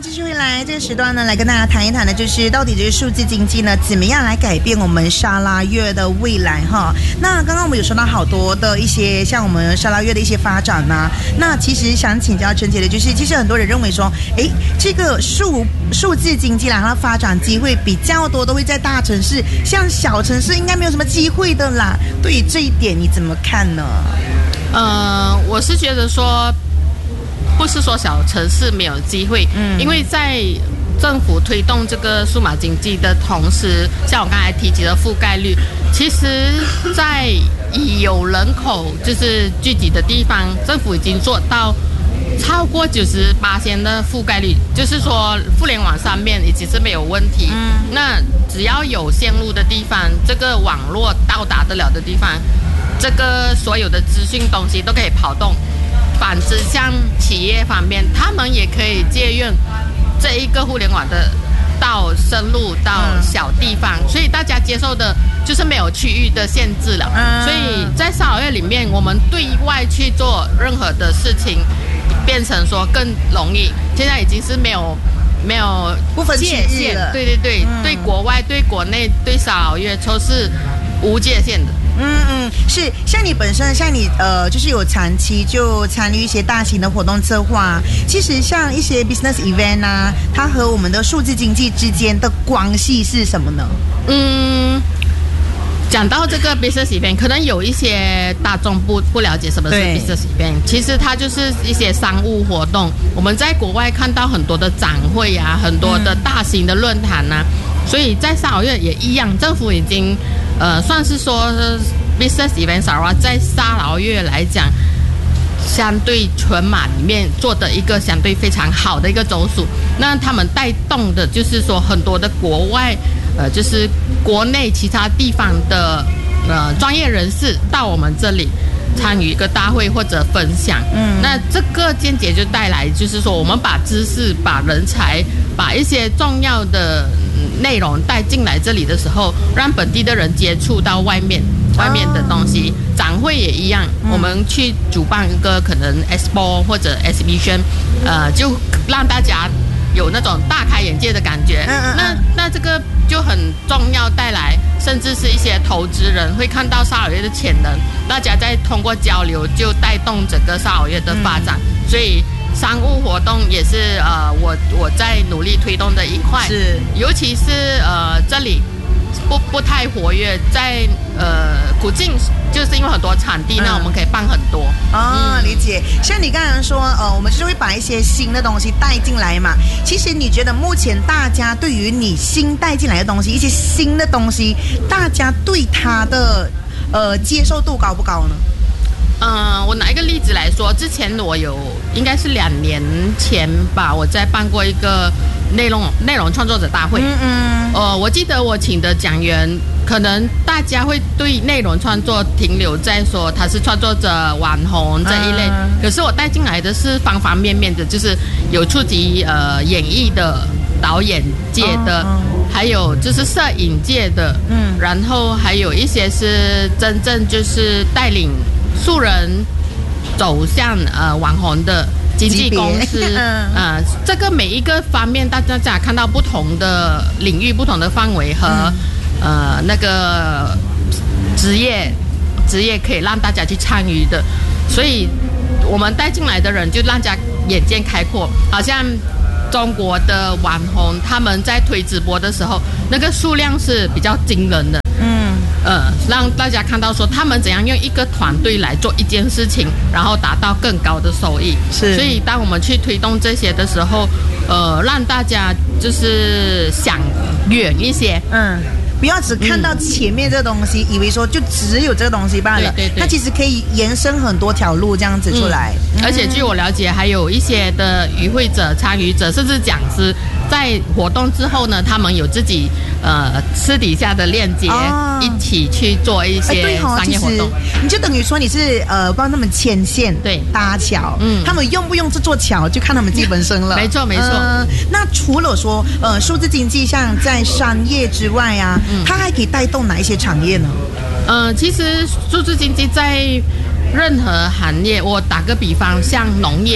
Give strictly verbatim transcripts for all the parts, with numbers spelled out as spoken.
继续回来这个时段呢，来跟大家谈一谈的，就是到底这个数字经济呢，怎么样来改变我们沙拉越的未来哈？那刚刚我们有说到好多的一些像我们沙拉越的一些发展呐、啊，那其实想请教陈姐的，就是其实很多人认为说，哎，这个数数字经济啦，它发展机会比较多，都会在大城市，像小城市应该没有什么机会的啦。对于这一点你怎么看呢？ 呃，我是觉得说。不是说小城市没有机会，嗯，因为在政府推动这个数码经济的同时，像我刚才提及的覆盖率，其实在已有人口就是聚集的地方，政府已经做到超过九十八%的覆盖率，就是说互联网上面已经是没有问题。嗯，那只要有线路的地方，这个网络到达得了的地方，这个所有的资讯东西都可以跑动。反之，像企业方面，他们也可以借用这一个互联网的到深入到小地方，所以大家接受的就是没有区域的限制了。所以在沙劳越里面，我们对外去做任何的事情，变成说更容易。现在已经是没有没有不分界限了。 对对对，嗯、对国外、对国内、对沙劳越都是无界限的。 嗯嗯，是像你本身，像你呃，就是有长期就参与一些大型的活动策划。其实像一些 business event 啊，它和我们的数字经济之间的关系是什么呢？ 嗯，讲到这个 business event， 可能有一些大众不不了解什么是 business event。其实它就是一些商务活动。我们在国外看到很多的展会啊，很多的大型的论坛啊，嗯、所以在沙劳越也一样，政府已经。呃，算是说 business event 在沙劳越来讲，相对全马里面做的一个相对非常好的一个州属。那他们带动的就是说很多的国外，呃，就是国内其他地方的呃专业人士到我们这里参与一个大会或者分享。嗯，那这个间接就带来就是说，我们把知识、把人才、把一些重要的。内容带进来这里的时候，让本地的人接触到外面外面的东西。Oh. 展会也一样，嗯、我们去主办一个可能 expo 或者 exhibition， 呃，就让大家有那种大开眼界的感觉。嗯嗯嗯那那这个就很重要，带来甚至是一些投资人会看到沙劳越的潜能，大家再通过交流就带动整个沙劳越的发展，嗯、所以。商务活动也是呃，我我在努力推动的一块， 是， 尤其是呃这里不不太活跃，在呃古晋就是因为很多场地，嗯、那我们可以办很多。 哦，嗯、理解。像你刚才说，呃，我们就是会把一些新的东西带进来嘛。其实你觉得目前大家对于你新带进来的东西，一些新的东西，大家对它的呃接受度高不高呢？ 嗯，我拿一个例子来说，之前我有应该是两年前吧，我在办过一个内容内容创作者大会。嗯嗯。呃，我记得我请的讲员，可能大家会对内容创作停留在说他是创作者、网红这一类，嗯、可是我带进来的是方方面面的，就是有触及呃演艺的、导演界的。嗯嗯还有就是摄影界的，嗯，然后还有一些是真正就是带领素人走向呃网红的经纪公司，呃，这个每一个方面，大家看到不同的领域、不同的范围和、嗯、呃那个职业职业可以让大家去参与的，所以我们带进来的人就让大家眼界开阔，好像。中国的网红他们在推直播的时候，那个数量是比较惊人的。嗯，呃，让大家看到说他们怎样用一个团队来做一件事情，然后达到更高的收益。是，所以当我们去推动这些的时候，呃，让大家就是想远一些。嗯。 不要只看到前面这个东西，嗯、以为说就只有这个东西罢了。对对对，它其实可以延伸很多条路这样子出来。 嗯、而且据我了解，还有一些的与会者、参与者，甚至讲师，在活动之后呢，他们有自己呃私底下的链接，哦、一起去做一些商业活动。 哎、你就等于说你是呃帮他们牵线、 对搭桥，嗯，他们用不用这座桥，就看他们自己本身了。 没错没错、呃。 那除了说呃数字经济像在商业之外啊。它还可以带动哪一些产业呢？ 呃，其实数字经济在任何行业，我打个比方，像农业，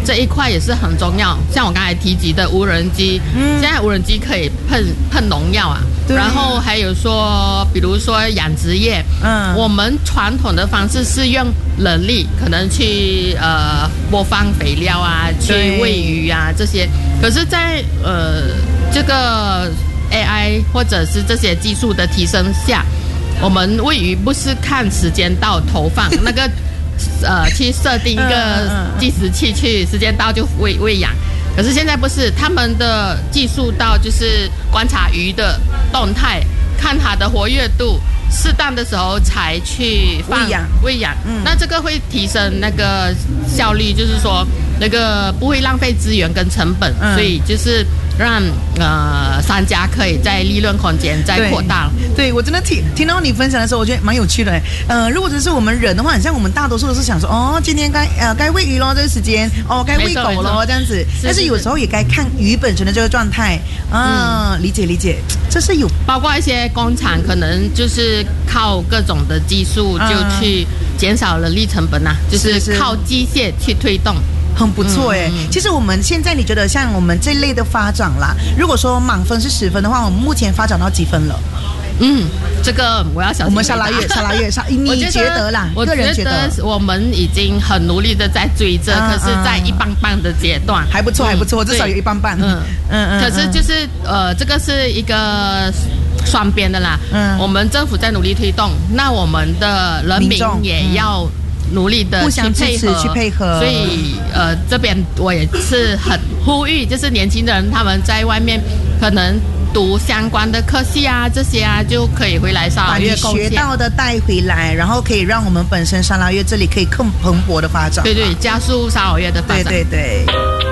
这一块也是很重要。像我刚才提及的无人机，嗯，现在无人机可以喷喷农药啊。然后还有说，比如说养殖业，嗯，我们传统的方式是用人力，可能去呃播放肥料啊，去喂鱼啊这些。可是在，在呃这个 A I 或者是这些技术的提升下，我们喂鱼不是看时间到投放那个，呃，去设定一个计时器去，时间到就喂喂养。可是现在不是，他们的技术到就是观察鱼的动态，看它的活跃度，适当的时候才去放喂养喂养。嗯，那这个会提升那个效率，就是说那个不会浪费资源跟成本，嗯，所以就是让呃商家可以在利润空间再扩大。 对，对我真的听听到你分享的时候，我觉得蛮有趣的。呃，如果只是我们人的话，很像我们大多数都是想说，哦，今天该呃该喂鱼咯，这个时间，哦该喂狗咯，这样子。但是有时候也该看鱼本身的这个状态。啊，嗯，理解理解，这是有包括一些工厂可能就是靠各种的技术就去减少人力成本啊，嗯，就是靠机械去推动。 很不错哎，嗯，其实我们现在你觉得像我们这类的发展啦，如果说满分是十分的话，我们目前发展到几分了？ 嗯，这个我要小心。 我们沙拉月，沙拉月，沙，你觉得啦？ 我个人觉得我们已经很努力的在追着，嗯，可是在一棒棒的阶段， 还不错，还不错，至少有一棒棒。 嗯嗯嗯。可是就是呃，这个是一个双边的啦。嗯。我们政府在努力推动，那我们的人民也要努力的去配合， 去配合。 所以呃，这边我也是很呼吁，就是年轻人他们在外面可能读相关的科系啊，这些啊就可以回来沙拉越贡献， 把你学到的带回来，然后可以让我们本身沙拉越这里可以更蓬勃的发展。 对对，加速沙拉越的发展。 对对对。